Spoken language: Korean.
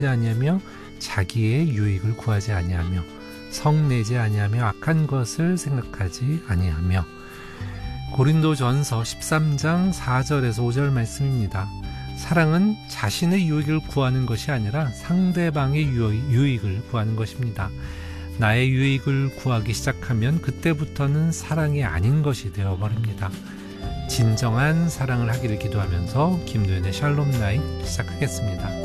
아니하며 자기의 유익을 구하지 아니하며 성내지 아니하며 악한 것을 생각하지 아니하며. 고린도전서 13장 4절에서 5절 말씀입니다. 사랑은 자신의 유익을 구하는 것이 아니라 상대방의 유익을 구하는 것입니다. 나의 유익을 구하기 시작하면 그때부터는 사랑이 아닌 것이 되어버립니다. 진정한 사랑을 하기를 기도하면서 김도연의 샬롬 나잇 시작하겠습니다.